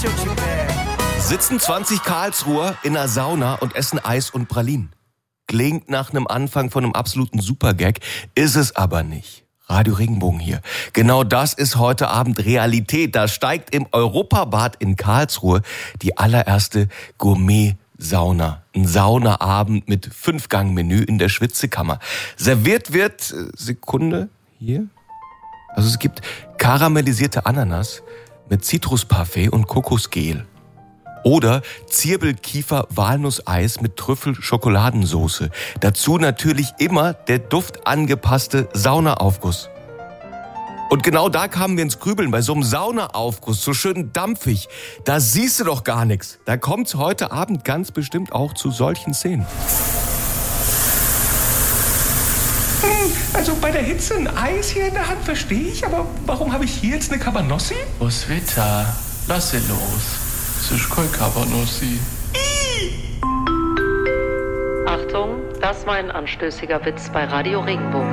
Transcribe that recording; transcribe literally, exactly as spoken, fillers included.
Sitzen zwanzig Karlsruher in einer Sauna und essen Eis und Pralinen. Klingt nach einem Anfang von einem absoluten Supergag, ist es aber nicht. Radio Regenbogen hier. Genau das ist heute Abend Realität. Da steigt im Europabad in Karlsruhe die allererste Gourmet-Sauna. Ein Saunaabend mit Fünf-Gang-Menü in der Schwitzekammer. Serviert wird, Sekunde, hier. Also es gibt karamellisierte Ananas mit Zitrusparfait und Kokosgel. Oder Zirbelkiefer-Walnusseis mit Trüffel-Schokoladensoße. Dazu natürlich immer der duftangepasste Saunaaufguss. Und genau da kamen wir ins Grübeln, bei so einem Saunaaufguss, so schön dampfig. Da siehst du doch gar nichts. Da kommt's heute Abend ganz bestimmt auch zu solchen Szenen. Also bei der Hitze ein Eis hier in der Hand verstehe ich, aber warum habe ich hier jetzt eine Cabanossi? Roswitha, lass sie los. Das ist kein Cabanossi. Achtung, das war ein anstößiger Witz bei Radio Regenbogen.